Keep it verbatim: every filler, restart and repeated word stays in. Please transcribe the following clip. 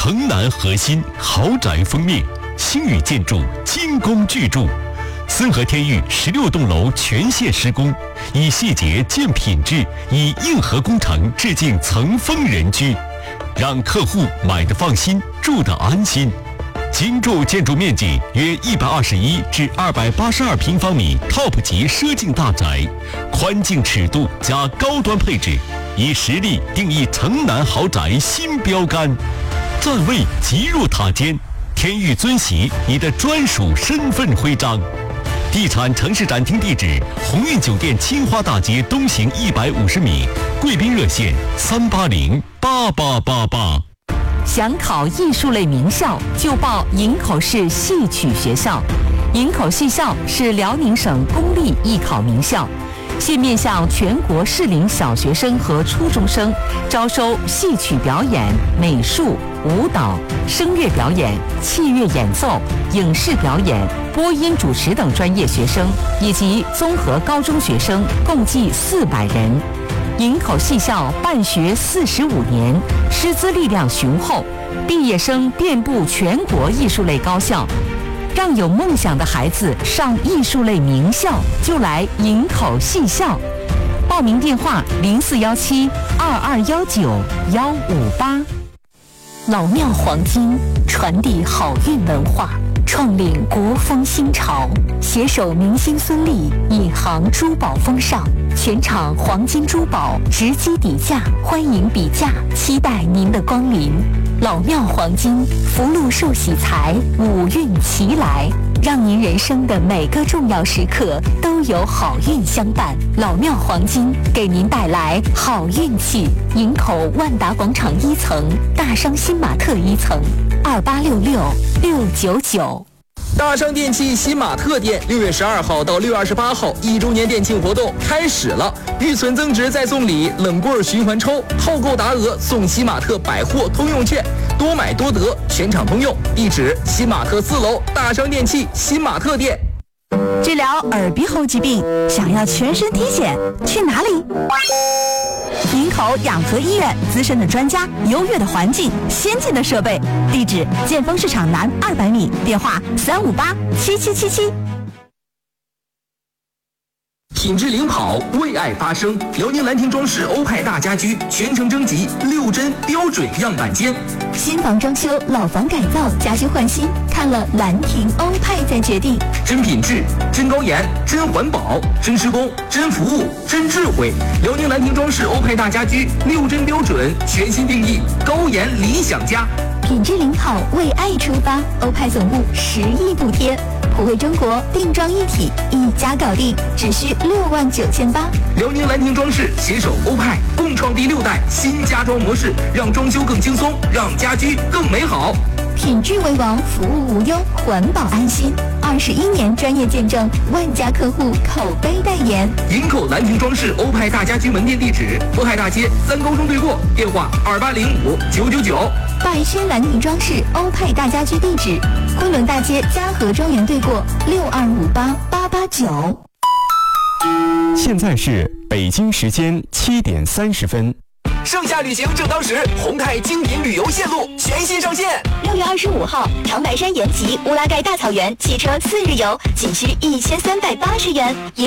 城南核心豪宅封面，星宇建筑精工巨筑，森和天域十六栋楼全线施工，以细节见品质，以硬核工程致敬层峰人居，让客户买得放心，住得安心。精筑建筑面积约一百二十一至二百八十二平方米 ，Top 级奢境大宅，宽净尺度加高端配置，以实力定义城南豪宅新标杆。站位即入塔尖，天域尊玺你的专属身份徽章。地产城市展厅地址：鸿运酒店青花大街东行一百五十米，贵宾热线三八零八八八八。 想考艺术类名校，就报营口市戏曲学校。营口戏校是辽宁省公立艺考名校，现面向全国适龄小学生和初中生，招收戏曲表演、美术、舞蹈、声乐表演、器乐演奏、影视表演、播音主持等专业学生，以及综合高中学生，共计四百人。营口戏校办学四十五年，师资力量雄厚，毕业生遍布全国艺术类高校。让有梦想的孩子上艺术类名校，就来营口戏校。报名电话：零四幺七二二幺九幺五八。老庙黄金传递好运文化，创领国风新潮，携手明星孙俪，引航珠宝风尚。全场黄金珠宝直击底价，欢迎比价，期待您的光临。老庙黄金，福禄寿喜财，五运齐来，让您人生的每个重要时刻都有好运相伴。老庙黄金给您带来好运气。营口万达广场一层，大商新玛特一层，二八六六六九九。 大商电器新玛特店六月十二号到六月二十八号一周年店庆活动开始了，预存增值再送礼，冷棍循环抽，套购达额送新玛特百货通用券，多买多得，全场通用。地址：新玛特四楼大商电器新玛特店。 治疗耳鼻喉疾病，想要全身体检，去哪里？营口养和医院，资深的专家，优越的环境，先进的设备。地址：建丰市场南二百米，电话三五八七七七七。 品质领跑，为爱发声。辽宁兰亭装饰欧派大家居全程征集六针标准样板间。 新房装修、老房改造、家居换新，看了兰亭欧派再决定。 真品质、真高颜、真环保、真施工、真服务、真智慧。辽宁兰亭装饰欧派大家居六针标准全新定义，高颜理想家。 品质领跑，为爱出发。欧派总部十亿补贴，普惠中国，定妆一体，一家搞定，只需六万九千八。 辽宁兰亭装饰携手欧派，共创第六代新家装模式，让装修更轻松，让家居更美好。 品质为王，服务无忧，环保安心。二十一年专业见证，万家客户口碑代言。 营口兰亭装饰欧派大家居门店地址：渤海大街三高中对过，电话二八零五九九九。 百轩兰亭装饰欧派大家居地址：昆仑大街嘉禾庄园对过，六二五八八八九。 现在是北京时间七点三十分。 盛夏旅行正当时，宏泰精品旅游线路全新上线。 六月二十五号，长白山延吉乌拉盖大草原汽车四日游，仅需一千三百八十元。